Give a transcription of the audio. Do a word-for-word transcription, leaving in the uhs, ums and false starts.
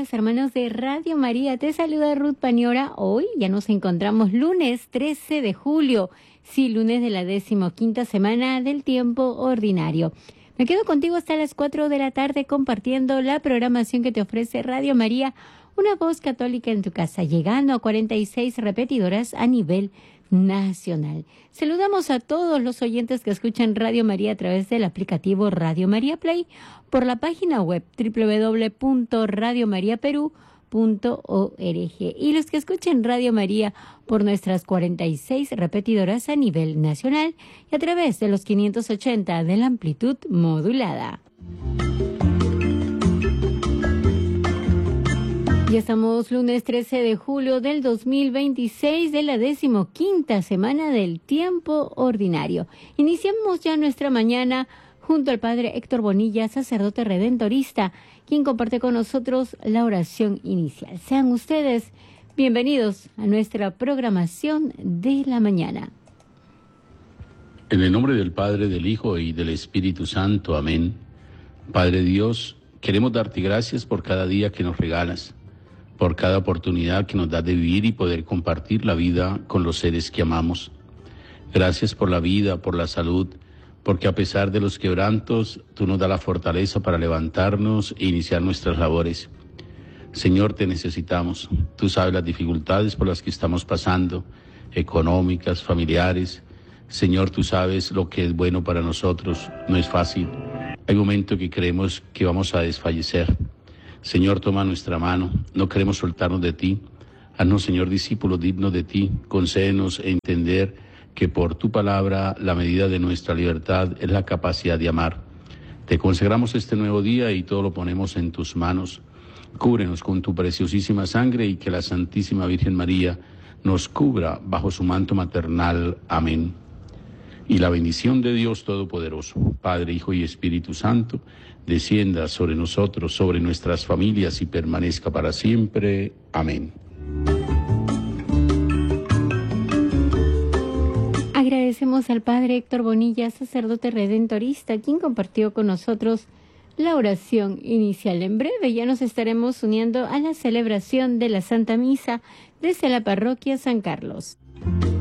días, hermanos de Radio María. Te saluda Ruth Paniora. Hoy ya nos encontramos lunes trece de julio. Sí, lunes de la decimoquinta semana del tiempo ordinario. Me quedo contigo hasta las cuatro de la tarde compartiendo la programación que te ofrece Radio María, una voz católica en tu casa, llegando a cuarenta y seis repetidoras a nivel nacional. Saludamos a todos los oyentes que escuchan Radio María a través del aplicativo Radio María Play, por la página web doble u doble u doble u punto radio maría perú punto org, y los que escuchen Radio María por nuestras cuarenta y seis repetidoras a nivel nacional y a través de los quinientos ochenta de la amplitud modulada. Ya estamos lunes trece de julio del dos mil veintiséis, de la decimoquinta semana del tiempo ordinario. Iniciamos ya nuestra mañana junto al Padre Héctor Bonilla, sacerdote redentorista, quien comparte con nosotros la oración inicial. Sean ustedes bienvenidos a nuestra programación de la mañana. En el nombre del Padre, del Hijo y del Espíritu Santo. Amén. Padre Dios, queremos darte gracias por cada día que nos regalas, por cada oportunidad que nos das de vivir y poder compartir la vida con los seres que amamos. Gracias por la vida, por la salud, porque a pesar de los quebrantos, tú nos das la fortaleza para levantarnos e iniciar nuestras labores. Señor, te necesitamos. Tú sabes las dificultades por las que estamos pasando, económicas, familiares. Señor, tú sabes lo que es bueno para nosotros. No es fácil. Hay momentos que creemos que vamos a desfallecer. Señor, toma nuestra mano. No queremos soltarnos de ti. Haznos, Señor, discípulos dignos de ti. Concédenos entender que por tu palabra la medida de nuestra libertad es la capacidad de amar. Te consagramos este nuevo día y todo lo ponemos en tus manos. Cúbrenos con tu preciosísima sangre y que la Santísima Virgen María nos cubra bajo su manto maternal. Amén. Y la bendición de Dios Todopoderoso, Padre, Hijo y Espíritu Santo, descienda sobre nosotros, sobre nuestras familias y permanezca para siempre. Amén. Agradecemos al Padre Héctor Bonilla, sacerdote redentorista, quien compartió con nosotros la oración inicial. En breve ya nos estaremos uniendo a la celebración de la Santa Misa desde la Parroquia San Carlos.